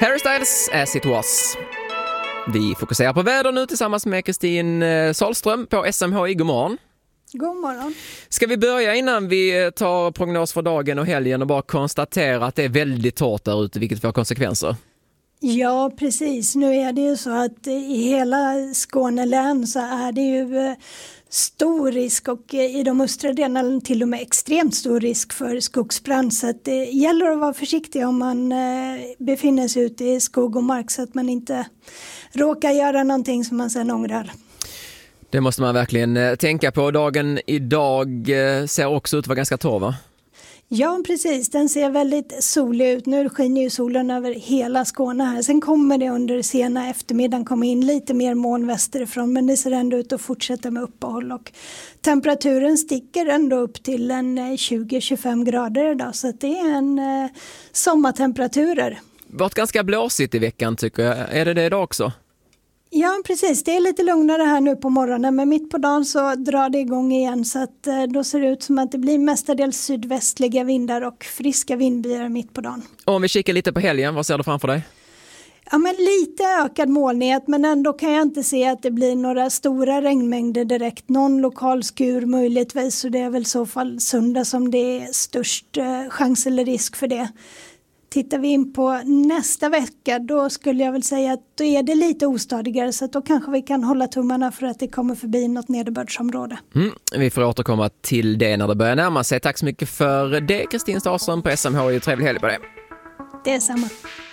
Harry Styles, As It Was. Vi fokuserar på väder nu tillsammans med Kristin Sahlström på SMHI. God morgon. God morgon. Ska vi börja innan vi tar prognos för dagen och helgen och bara konstatera att det är väldigt torrt där ute, vilket får konsekvenser? Ja, precis. Nu är det ju så att i hela Skånelän så är det ju stor risk och i de östra delarna till och med extremt stor risk för skogsbrand. Så att det gäller att vara försiktig om man befinner sig ute i skog och mark så att man inte råkar göra någonting som man sedan ångrar. Det måste man verkligen tänka på. Dagen idag ser också ut att vara ganska torr, va? Ja, precis. Den ser väldigt solig ut. Nu skiner ju solen över hela Skåne här. Sen kommer det under sena eftermiddagen komma in lite mer moln västerifrån. Men det ser ändå ut att fortsätta med uppehåll. Och temperaturen sticker ändå upp till en 20-25 grader idag. Så att det är en sommartemperaturer. Det har varit ganska blåsigt i veckan tycker jag. Är det idag också? Ja, precis. Det är lite lugnare här nu på morgonen, men mitt på dagen så drar det igång igen så att då ser det ut som att det blir mestadels sydvästliga vindar och friska vindbyar mitt på dagen. Och om vi kikar lite på helgen, vad ser du framför dig? Ja, men lite ökad molnighet, men ändå kan jag inte se att det blir några stora regnmängder direkt. Någon lokal skur möjligtvis, så det är väl i så fall söndag som det är störst chans eller risk för det. Tittar vi in på nästa vecka, då skulle jag väl säga att då är det lite ostadigare, så att då kanske vi kan hålla tummarna för att det kommer förbi något nederbördsområde. Vi får återkomma till det när det börjar närma sig. Tack så mycket för det, Kristin Sahlström på SMHI. Trevlig helg på det. Det är samma.